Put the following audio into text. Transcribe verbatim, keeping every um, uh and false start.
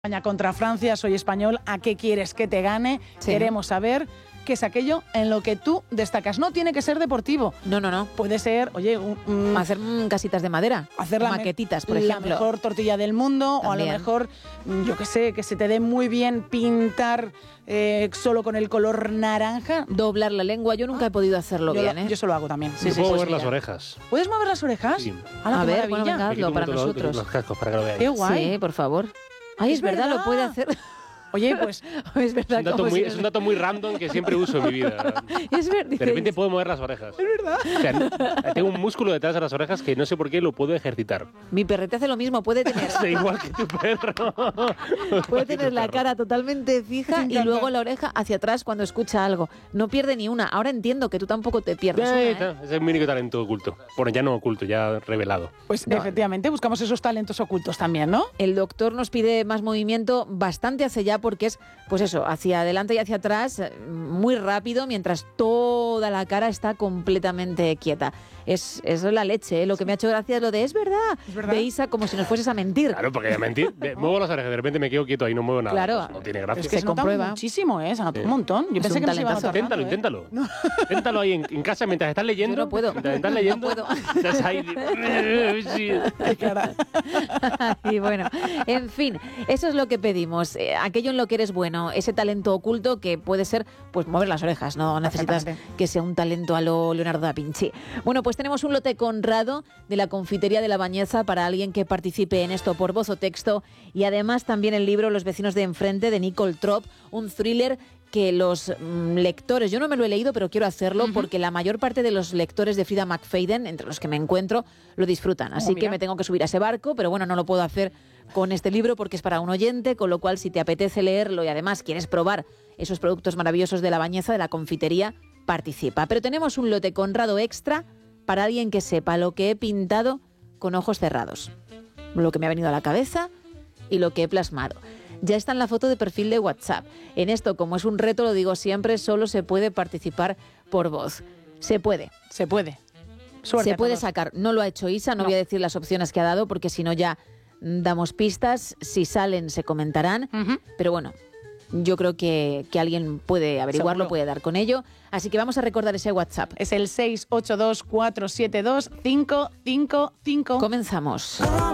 España contra Francia, soy español, ¿a qué quieres que te gane? Sí. Queremos saber qué es aquello en lo que tú destacas. No tiene que ser deportivo. No, no, no. Puede ser, oye... Un, un, hacer mm, casitas de madera, hacer la maquetitas, por la ejemplo. La mejor tortilla del mundo. También. O a lo mejor, yo qué sé, que se te dé muy bien pintar eh, solo con el color naranja. Doblar la lengua, yo nunca ah, he podido hacerlo yo bien, lo, ¿eh? Yo eso lo hago también. Sí, sí, puedo mover las orejas. ¿Puedes mover las orejas? Sí. A, a ver, bueno, venga, hazlo para nosotros. Los cascos para que lo veáis. Qué guay. Sí, por favor. Ay, es, es verdad, verdad, lo puede hacer... Oye, pues es, verdad, es, un dato muy, si es un dato muy random que siempre uso en mi vida. Es verdad. De repente puedo mover las orejas. Es verdad. O sea, tengo un músculo detrás de las orejas que no sé por qué lo puedo ejercitar. Mi perrete hace lo mismo, puede tener... Sí, igual que tu perro. Puede tener la cara totalmente fija y luego la oreja hacia atrás cuando escucha algo. No pierde ni una. Ahora entiendo que tú tampoco te pierdes una, ¿eh? Es el único talento oculto. Bueno, ya no oculto, ya revelado. Pues no. Efectivamente, buscamos esos talentos ocultos también, ¿no? El doctor nos pide más movimiento bastante hace ya porque es... Pues eso, hacia adelante y hacia atrás, muy rápido, mientras toda la cara está completamente quieta. Es, es la leche, ¿eh? Lo que me ha hecho gracia es lo de, es verdad, ¿Es verdad? De Isa, como si nos fueses a mentir. Claro, porque a mentir, muevo las orejas, de repente me quedo quieto ahí, no muevo nada. Claro. Pues no tiene gracia. Es que se, se nota comprueba muchísimo, ¿eh? Se nota sí. un montón. Yo es pensé un que no se iba a notar Inténtalo, tanto, inténtalo. ¿eh? No. Inténtalo ahí en, en casa mientras estás leyendo. Yo no puedo. Mientras estás leyendo. No puedo. Estás ahí. Y bueno, en fin, eso es lo que pedimos. Eh, aquello en lo que eres bueno, ese talento oculto que puede ser, pues, mover las orejas. No necesitas que sea un talento a lo Leonardo da Vinci. Bueno, pues tenemos un lote Conrado de la Confitería de la Bañeza para alguien que participe en esto por voz o texto. Y además también el libro Los vecinos de enfrente de Nicole Trop, un thriller que los mm, lectores, yo no me lo he leído, pero quiero hacerlo uh-huh. porque la mayor parte de los lectores de Frida McFadden, entre los que me encuentro, lo disfrutan. Así oh, que me tengo que subir a ese barco, pero bueno, no lo puedo hacer con este libro porque es para un oyente, con lo cual si te apetece leerlo y además quieres probar esos productos maravillosos de la Bañeza, de la confitería, participa. Pero tenemos un lote Conrado extra para alguien que sepa lo que he pintado con ojos cerrados, lo que me ha venido a la cabeza y lo que he plasmado. Ya está en la foto de perfil de WhatsApp. En esto, como es un reto, lo digo siempre, solo se puede participar por voz. Se puede. Se puede. Suerte se puede sacar. No lo ha hecho Isa, no, no voy a decir las opciones que ha dado porque si no ya damos pistas. Si salen, se comentarán. Uh-huh. Pero bueno, yo creo que, que alguien puede averiguarlo, seguro. Puede dar con ello. Así que vamos a recordar ese WhatsApp. Es el seis ocho dos cuatro siete dos cinco cinco cinco. Comenzamos.